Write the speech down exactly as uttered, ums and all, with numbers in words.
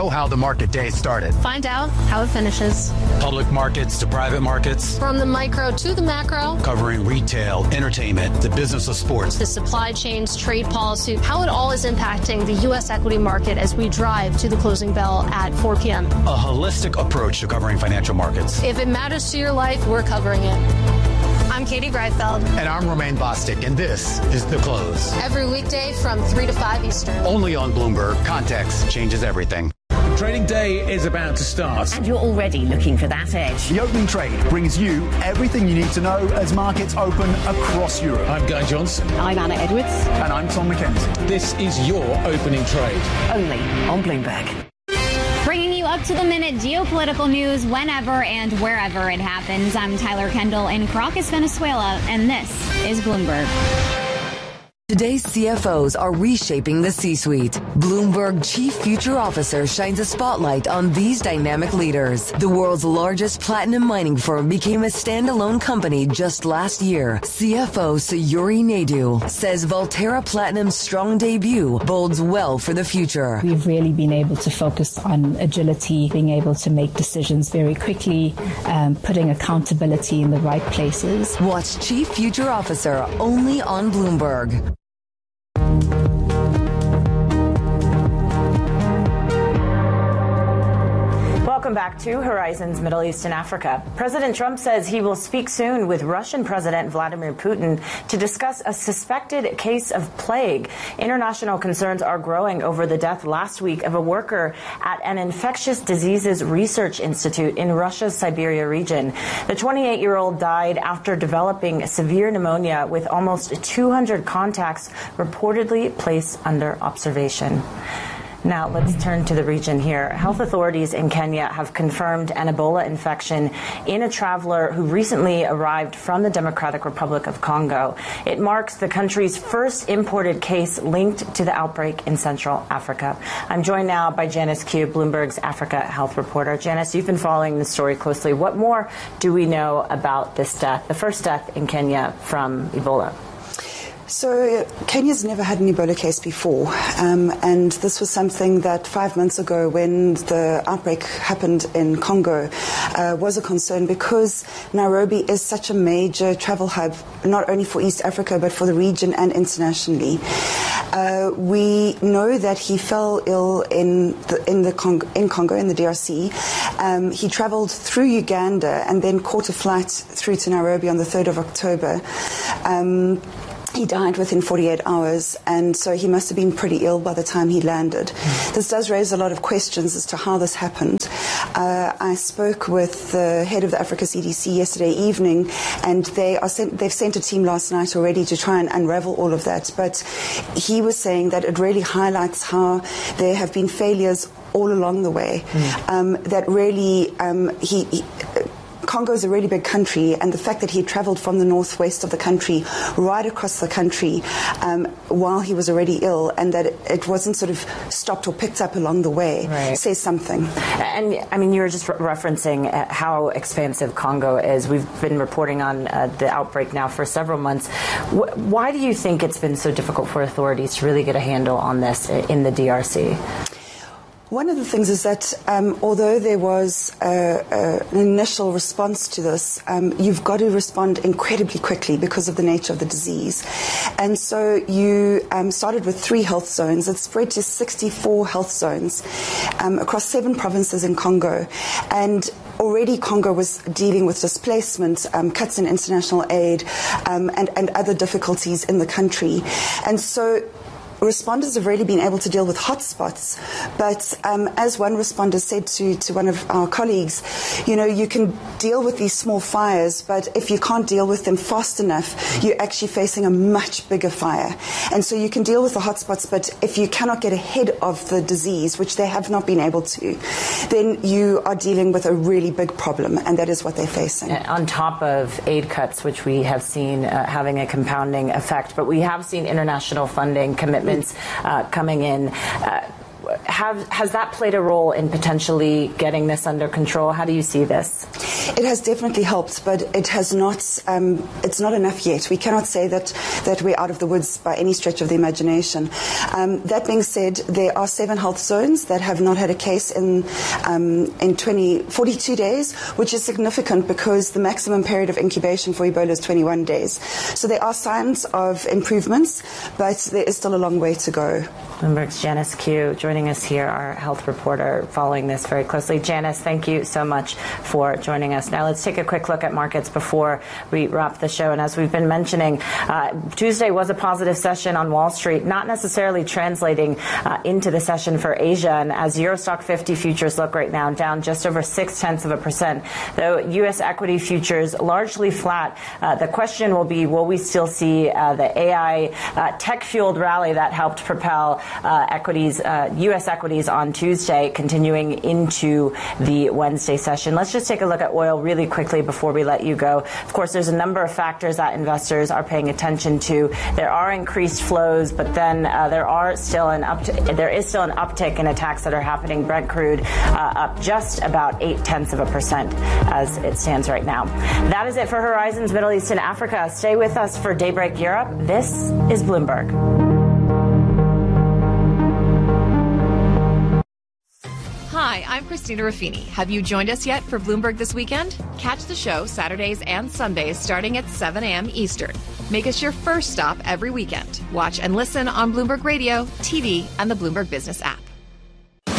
know how the market day started. Find out how it finishes. Public markets to private markets. From the micro to the macro. Covering retail, entertainment, the business of sports. The supply chains, trade policy, how it all is impacting the U S equity market as we drive to the closing bell at four p.m. A holistic approach to covering financial markets. If it matters to your life, we're covering it. I'm Katie Greifeld. And I'm Romaine Bostic, and this is The Close. Every weekday from three to five Eastern. Only on Bloomberg. Context changes everything. Trading day is about to start. And you're already looking for that edge. The opening trade brings you everything you need to know as markets open across Europe. I'm Guy Johnson. I'm Anna Edwards. And I'm Tom McKenzie. This is your opening trade. Only on Bloomberg. Bringing you up to the minute geopolitical news whenever and wherever it happens. I'm Tyler Kendall in Caracas, Venezuela, and this is Bloomberg. Today's C F Os are reshaping the C-suite. Bloomberg Chief Future Officer shines a spotlight on these dynamic leaders. The world's largest platinum mining firm became a standalone company just last year. C F O Sayuri Naidu says Valterra Platinum's strong debut bodes well for the future. We've really been able to focus on agility, being able to make decisions very quickly, um, putting accountability in the right places. Watch Chief Future Officer only on Bloomberg. Welcome back to Horizons Middle East and Africa. President Trump says he will speak soon with Russian President Vladimir Putin to discuss a suspected case of plague. International concerns are growing over the death last week of a worker at an infectious diseases research institute in Russia's Siberia region. The twenty-eight-year-old died after developing severe pneumonia with almost two hundred contacts reportedly placed under observation. Now let's turn to the region here. Health authorities in Kenya have confirmed an Ebola infection in a traveler who recently arrived from the Democratic Republic of Congo. It marks the country's first imported case linked to the outbreak in Central Africa. I'm joined now by Janice Q, Bloomberg's Africa health reporter. Janice, you've been following the story closely. What more do we know about this death, the first death in Kenya from Ebola? So Kenya's never had an Ebola case before, um, and this was something that five months ago when the outbreak happened in Congo uh, was a concern because Nairobi is such a major travel hub, not only for East Africa but for the region and internationally. Uh, we know that he fell ill in the, in, the Congo, in Congo, in the D R C. Um, he traveled through Uganda and then caught a flight through to Nairobi on the third of October. Um, He died within forty-eight hours, and so he must have been pretty ill by the time he landed. Mm. This does raise a lot of questions as to how this happened. Uh, I spoke with the head of the Africa C D C yesterday evening, and they are sent, they've sent a team last night already to try and unravel all of that. But he was saying that it really highlights how there have been failures all along the way. Mm. Um, that really, um, he... he Congo is a really big country, and the fact that he traveled from the northwest of the country right across the country um, while he was already ill, and that it wasn't sort of stopped or picked up along the way, right, says something. And I mean, you were just re- referencing uh, how expansive Congo is. We've been reporting on uh, the outbreak now for several months. W- why do you think it's been so difficult for authorities to really get a handle on this in the D R C? One of the things is that um, although there was uh, uh, an initial response to this, um, you've got to respond incredibly quickly because of the nature of the disease. And so you um, started with three health zones. It spread to sixty-four health zones um, across seven provinces in Congo. And already Congo was dealing with displacement, um, cuts in international aid, um, and, and other difficulties in the country. And so responders have really been able to deal with hotspots, but um, as one responder said to, to one of our colleagues, you know, you can deal with these small fires, but if you can't deal with them fast enough, you're actually facing a much bigger fire. And so you can deal with the hotspots, but if you cannot get ahead of the disease, which they have not been able to, then you are dealing with a really big problem, and that is what they're facing. On top of aid cuts, which we have seen uh, having a compounding effect, but we have seen international funding commitments Uh, coming in. Uh, have, has that played a role in potentially getting this under control? How do you see this? It has definitely helped, but it has not. Um, it's not enough yet. We cannot say that that we're out of the woods by any stretch of the imagination. Um, that being said, there are seven health zones that have not had a case in um, in twenty, forty-two days, which is significant because the maximum period of incubation for Ebola is twenty-one days. So there are signs of improvements, but there is still a long way to go. Bloomberg's Janice Q joining us here, our health reporter, following this very closely. Janice, thank you so much for joining us. Now let's take a quick look at markets before we wrap the show. And as we've been mentioning, uh, Tuesday was a positive session on Wall Street, not necessarily translating uh, into the session for Asia. And as Eurostock fifty futures look right now, down just over six tenths of a percent, though U S equity futures largely flat. Uh, the question will be, will we still see uh, the A I uh, tech-fueled rally that helped propel uh, equities, uh, U S equities on Tuesday, continuing into the Wednesday session? Let's just take a look at oil really quickly before we let you go. Of course, there's a number of factors that investors are paying attention to. There are increased flows, but then uh, there are still an up there is still an uptick in attacks that are happening. Brent crude uh, up just about eight tenths of a percent as it stands right now. That is it for Horizons Middle East and Africa. Stay with us for Daybreak Europe. This is Bloomberg. Hi, I'm Christina Ruffini. Have you joined us yet for Bloomberg This Weekend? Catch the show Saturdays and Sundays starting at seven a.m. Eastern. Make us your first stop every weekend. Watch and listen on Bloomberg Radio, T V, and the Bloomberg Business app.